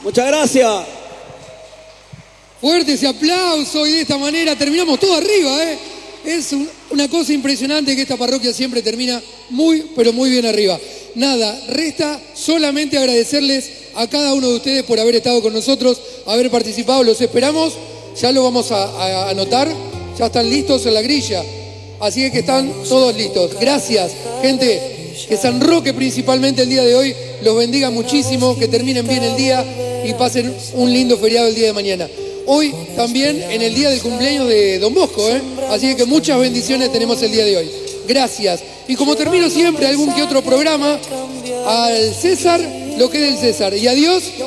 Muchas gracias. Fuerte ese aplauso y de esta manera terminamos todo arriba, ¿eh? Es una cosa impresionante que esta parroquia siempre termina muy, pero muy bien arriba. Nada, resta solamente agradecerles a cada uno de ustedes por haber estado con nosotros, haber participado. Los esperamos, ya lo vamos a anotar, ya están listos en la grilla. Así que están todos listos. Gracias, gente. Que San Roque principalmente el día de hoy los bendiga muchísimo, que terminen bien el día y pasen un lindo feriado el día de mañana. Hoy también en el día del cumpleaños de Don Bosco, ¿eh? Así que muchas bendiciones tenemos el día de hoy. Gracias. Y como termino siempre algún que otro programa, al César lo que es del César. Y a Dios